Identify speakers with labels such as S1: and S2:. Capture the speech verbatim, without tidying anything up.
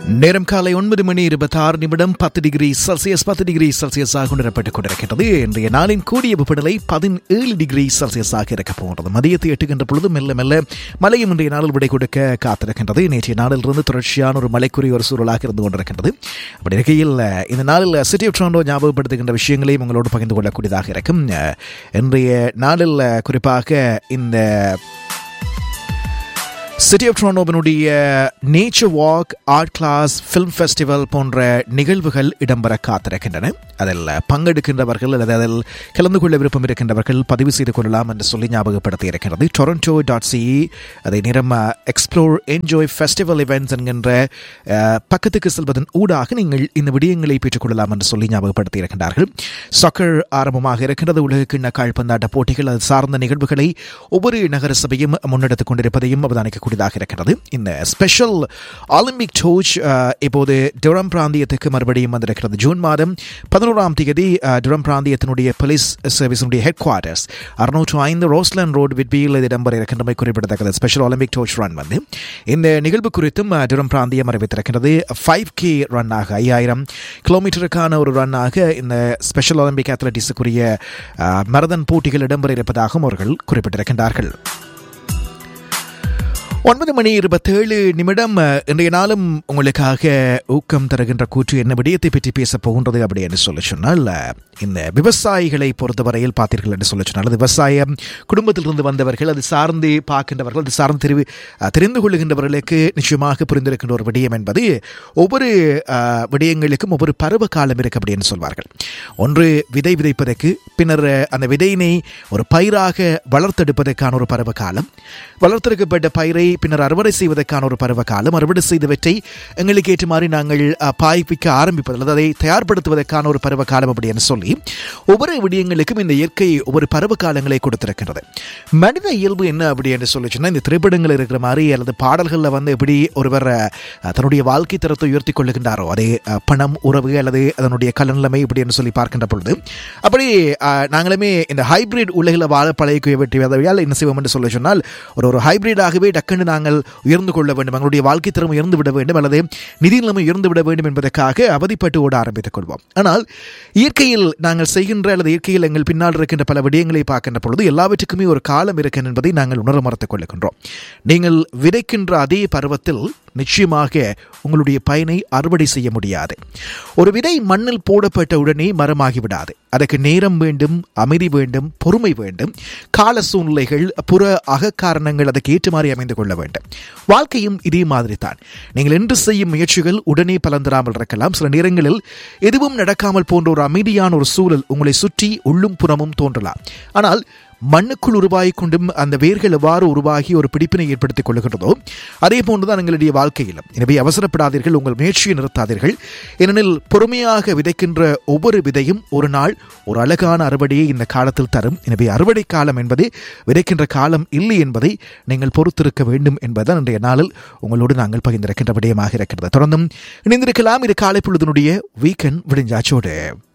S1: நேரம் காலை ஒன்பது மணி இருபத்தி ஆறு நிமிடம் பத்து டிகிரி செல்சியஸ் பத்து டிகிரி செல்சியஸாக உணரப்பட்டுக் கொண்டிருக்கிறது. இன்றைய நாளின் கூடிய வெப்பநிலை பதினேழு டிகிரி செல்சியஸாக இருக்கப் போகிறது. மதியத்தை எட்டுகின்ற பொழுது மெல்ல மெல்ல மழையும் இன்றைய நாளில் விடை கொடுக்க காத்திருக்கின்றது. நேற்றைய நாளிலிருந்து தொடர்ச்சியான ஒரு மழைக்குரிய ஒரு சூழலாக இருந்து கொண்டிருக்கின்றது. அப்படி இருக்கையில் இந்த நாளில் சிட்டி ஆஃப் டொரண்டோ ஞாபகப்படுத்துகின்ற விஷயங்களையும் உங்களோடு பகிர்ந்து கொள்ளக்கூடியதாக இருக்கும். இன்றைய நாளில் குறிப்பாக இந்த city of டொரண்டோவினுடைய nature walk, art class, film festival போன்ற நிகழ்வுகள் இடம்பெற காத்திருக்கின்றன. அதில் பங்கெடுக்கின்றவர்கள் அல்லது அதில் கலந்து கொள்ள விருப்பம் இருக்கின்றவர்கள் பதிவு செய்து கொள்ளலாம் என்று சொல்லி ஞாபகப்படுத்தி இருக்கிறது. டொரண்டோ டாட் சிஇ அதை நிறம் எக்ஸ்ப்ளோர் என்ஜாய் ஃபெஸ்டிவல் இவெண்ட்ஸ் என்கின்ற பக்கத்துக்கு செல்வதன் ஊடாக நீங்கள் இந்த விடயங்களை பெற்றுக்கொள்ளலாம் என்று சொல்லி ஞாபகப்படுத்தி இருக்கின்றார்கள். சாக்கர் ஆரம்பமாக இருக்கின்றது. உலகக்கிண்ண கால்பந்தாட்ட போட்டிகள் அது சார்ந்த நிகழ்வுகளை ஒவ்வொரு நகர சபையும் முன்னெடுத்துக் கொண்டிருப்பதையும் அவதானிக்கக்கூடியதாக இருக்கிறது. இந்த ஸ்பெஷல் ஒலிம்பிக் டோச் இப்போது டுரம் பிராந்தியத்துக்கு மறுபடியும் வந்திருக்கிறது. ஜூன் மாதம் பதினோராம் தேதி டுரம் பிராந்தியத்தினுடைய போலீஸ் சர்வீஸினுடைய ஹெட் குவார்ட்டர்ஸ் அறுநூற்று ஐந்து ரோஸ்லன் ரோடு விட்பியில் இடம்பெற இருக்கின்றமை குறிப்பிடத்தக்கது. ஸ்பெஷல் ஒலிம்பிக் டோச் ரன் வந்து இந்த நிகழ்வு குறித்தும் டுரம் பிராந்தியம் அறிவித்திருக்கிறது. ஃபைவ் கே ரன்னாக ஐயாயிரம் கிலோமீட்டருக்கான ஒரு ரன்னாக இந்த ஸ்பெஷல் ஒலிம்பிக் அத்லட்டிக்ஸுக்குரிய மரதன் போட்டிகள் இடம்பெற இருப்பதாகவும் அவர்கள் குறிப்பிட்டிருக்கின்றார்கள். ஒன்பது மணி இருபத்தேழு நிமிடம். இன்றைய நாளும் உங்களுக்காக ஊக்கம் தருகின்ற கூற்று என்ன விடயத்தை பற்றி பேச போகின்றது அப்படி என்று சொல்ல சொன்னால், இந்த விவசாயிகளை பொறுத்தவரையில் பார்த்தீர்கள் என்று சொல்ல சொன்னால், விவசாயம் குடும்பத்திலிருந்து வந்தவர்கள், அது சார்ந்து பார்க்கின்றவர்கள், அது சார்ந்து தெரிவி தெரிந்து கொள்ளுகின்றவர்களுக்கு நிச்சயமாக புரிந்திருக்கின்ற ஒரு விடயம் என்பது ஒவ்வொரு விடயங்களுக்கும் ஒவ்வொரு பருவ காலம் இருக்கு அப்படின்னு சொல்வார்கள். ஒன்று விதை விதைப்பதற்கு, பின்னர் அந்த விதையினை ஒரு பயிராக வளர்த்தெடுப்பதற்கான ஒரு பருவ காலம், வளர்த்தெடுக்கப்பட்ட பயிரை பின்னர் அறுவடை செய்வதற்கான ஒரு பருவ காலம், அறுவடை செய்தவற்றை எங்களுக்கு ஏற்றுமாறி நாங்கள் பாய்ப்பிக்க ஆரம்பிப்பது அல்லது அதை தயார்படுத்துவதற்கான ஒரு பருவ காலம் அப்படி என்று சொல்லி ஒவ்வொரு விடயங்களுக்கும் இந்த இயற்கை ஒவ்வொரு பருவ காலங்களை கொடுத்திருக்கிறது. மனித இயல்பு என்ன அப்படி என்று சொல்லி சொன்னால், இந்த திரைப்படங்கள் இருக்கிற மாதிரி அல்லது பாடல்களில் வந்து எப்படி ஒருவர் தன்னுடைய வாழ்க்கை தரத்தை உயர்த்தி கொள்ளுகின்றாரோ, அதே பணம், உறவு அல்லது அதனுடைய கலநிலைமை இப்படி என்று சொல்லி பார்க்கின்ற பொழுது அப்படி நாங்களுமே இந்த ஹைபிரிட் உலகில் வாழ பழகிக்க வெற்றியால் என்ன செய்வோம் என்று சொல்லி சொன்னால், ஒரு ஒரு ஹைபிரிடாகவே டக்குன்னு நாங்கள் உயர்ந்து கொள்ள வேண்டும், எங்களுடைய வாழ்க்கை தரம் உயர்ந்து விட வேண்டும் அல்லது நிதி நிலைமை உயர்ந்து விட வேண்டும் என்பதற்காக அவதிப்பட்டு ஓட ஆரம்பித்துக் கொள்வோம். ஆனால் இயற்கையில் நாங்கள் செய்கின்ற அல்லது இயற்கையில் எங்கள் பின்னால் இருக்கின்ற பல விடயங்களை பார்க்கின்ற பொழுது எல்லாவற்றுக்குமே ஒரு காலம் இருக்கிறது என்பதை நாங்கள் உணர மறுத்துக் கொள்ளுகின்றோம். நீங்கள் விதைக்கின்ற அதே பருவத்தில் நிச்சயமாக உங்களுடைய பயனை அறுவடை செய்ய முடியாது. ஒரு விதை மண்ணில் போடப்பட்ட உடனே மரமாகிவிடாது. அதற்கு நேரம் வேண்டும், அமைதி வேண்டும், பொறுமை வேண்டும், கால சூழ்நிலைகள், புற அகக்காரணங்கள் அதற்கு ஏற்ற மாதிரி அமைந்து கொள்ள வேண்டும். வாழ்க்கையும் இதே மாதிரி தான். நீங்கள் என்று செய்யும் முயற்சிகள் உடனே பலன் தராமல் இருக்கலாம். சில நேரங்களில் எதுவும் நடக்காமல் போன்ற ஒரு அமைதியான ஒரு சூழல் உங்களை சுற்றி உள்ளும் புறமும் தோன்றலாம். ஆனால் மண்ணுக்குள் உருவாகி கொண்டும் அந்த வேர்கள் எவ்வாறு உருவாகி ஒரு பிடிப்பினை ஏற்படுத்திக் கொள்ளுகின்றதோ அதே போன்றுதான் எங்களுடைய வாழ்க்கையிலும். எனவே அவசரப்படாதீர்கள், உங்கள் முயற்சியை நிறுத்தாதீர்கள். ஏனெனில் பொறுமையாக விதைக்கின்ற ஒவ்வொரு விதையும் ஒரு நாள் ஒரு அழகான அறுவடையை இந்த காலத்தில் தரும். எனவே அறுவடை காலம் என்பது விதைக்கின்ற காலம் இல்லை என்பதை நீங்கள் பொறுத்திருக்க வேண்டும் என்பதுதான் இன்றைய நாளில் உங்களோடு நாங்கள் பகிர்ந்திருக்கின்ற விடயமாக இருக்கிறது. தொடர்ந்தும் இணைந்திருக்கலாம். இது காலை பொழுதினுடைய வீக்கெண்ட் விடிஞ்சாச்சோடு.